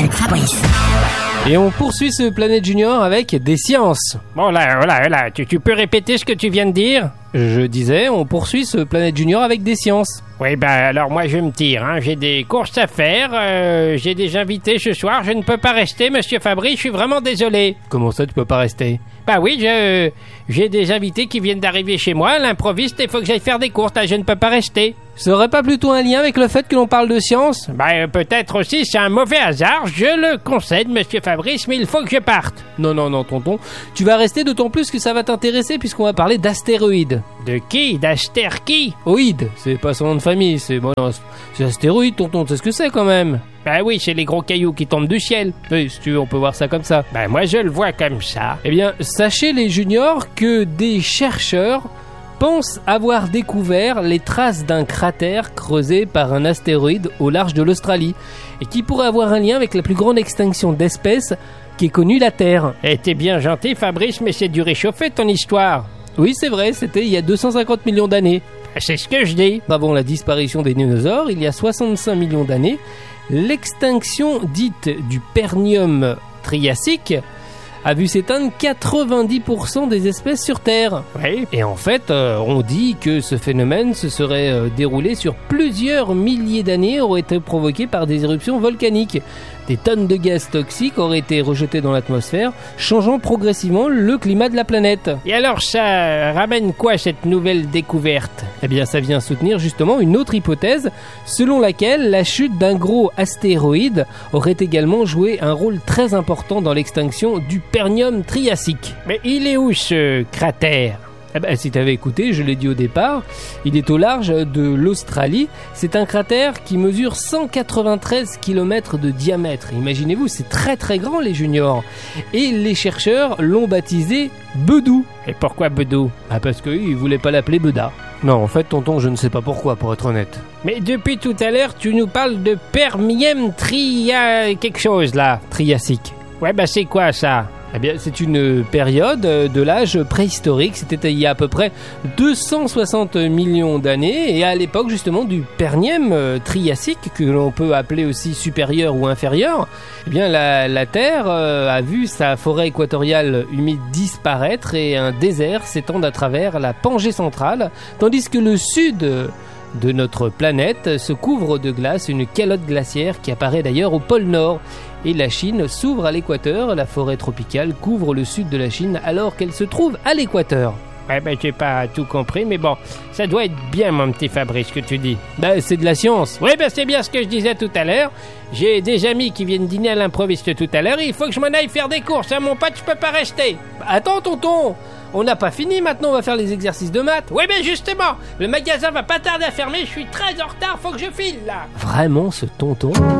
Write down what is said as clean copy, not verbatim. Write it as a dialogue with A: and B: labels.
A: avec Fabrice.
B: Et on poursuit ce Planète Junior avec des sciences.
C: Bon là, tu peux répéter ce que tu viens de dire ?
B: Je disais, on poursuit ce Planète Junior avec des sciences.
C: Oui, alors moi je me tire, hein. J'ai des courses à faire, j'ai des invités ce soir, je ne peux pas rester, monsieur Fabrice, je suis vraiment désolé.
B: Comment ça, tu peux pas rester ?
C: Bah oui, j'ai des invités qui viennent d'arriver chez moi, à l'improviste, il faut que j'aille faire des courses, là je ne peux pas rester.
B: Ça aurait pas plutôt un lien avec le fait que l'on parle de science ?
C: Bah peut-être aussi, c'est un mauvais hasard, je le concède, monsieur Fabrice, mais il faut que je parte.
B: Non, tonton, tu vas rester d'autant plus que ça va t'intéresser puisqu'on va parler d'astéroïdes.
C: De qui ? Qui ?
B: Oïde, c'est pas son nom de famille, c'est astéroïde, tonton, tu sais ce que c'est quand même ?
C: Bah oui, c'est les gros cailloux qui tombent du ciel.
B: Oui, si tu veux, on peut voir ça comme ça.
C: Bah moi je le vois comme ça.
B: Eh bien, sachez les juniors que des chercheurs pensent avoir découvert les traces d'un cratère creusé par un astéroïde au large de l'Australie et qui pourrait avoir un lien avec la plus grande extinction d'espèces qui est connue la Terre.
C: Eh, t'es bien gentil Fabrice, mais c'est du réchauffé ton histoire.
B: Oui, c'est vrai, c'était il y a 250 millions d'années.
C: C'est ce que je dis.
B: Avant la disparition des dinosaures, il y a 65 millions d'années, l'extinction dite du Permium triasique a vu s'éteindre 90% des espèces sur Terre.
C: Oui.
B: Et en fait, on dit que ce phénomène se serait déroulé sur plusieurs milliers d'années, aurait été provoqué par des éruptions volcaniques. Des tonnes de gaz toxiques auraient été rejetées dans l'atmosphère, changeant progressivement le climat de la planète.
C: Et alors ça ramène quoi cette nouvelle découverte ?
B: Eh bien ça vient soutenir justement une autre hypothèse, selon laquelle la chute d'un gros astéroïde aurait également joué un rôle très important dans l'extinction du Permium triasique.
C: Mais il est où ce cratère ?
B: Eh ben, si tu avais écouté, je l'ai dit au départ, il est au large de l'Australie. C'est un cratère qui mesure 193 km de diamètre. Imaginez-vous, c'est très très grand les juniors. Et les chercheurs l'ont baptisé Bedou.
C: Et pourquoi Bedou ?
B: Parce qu'ils voulaient pas l'appeler Beda. Non, en fait, tonton, je ne sais pas pourquoi, pour être honnête.
C: Mais depuis tout à l'heure, tu nous parles de Permium quelque chose là.
B: Triasique.
C: Ouais, bah c'est quoi ça ?
B: Eh bien, c'est une période de l'âge préhistorique, c'était il y a à peu près 260 millions d'années, et à l'époque justement du Permium triasique, que l'on peut appeler aussi supérieur ou inférieur. Eh bien, la Terre a vu sa forêt équatoriale humide disparaître et un désert s'étendre à travers la Pangée centrale, tandis que le sud de notre planète se couvre de glace, une calotte glaciaire qui apparaît d'ailleurs au pôle Nord. Et la Chine s'ouvre à l'équateur, la forêt tropicale couvre le sud de la Chine alors qu'elle se trouve à l'équateur.
C: Ouais, j'ai pas tout compris, mais bon, ça doit être bien mon petit Fabrice ce que tu dis.
B: C'est de la science.
C: Oui, c'est bien ce que je disais tout à l'heure. J'ai des amis qui viennent dîner à l'improviste tout à l'heure, il faut que je m'en aille faire des courses, hein, mon pote, je peux pas rester.
B: Attends, tonton, on n'a pas fini, maintenant on va faire les exercices de maths.
C: Oui, mais justement, le magasin va pas tarder à fermer, je suis très en retard, faut que je file là.
B: Vraiment, ce tonton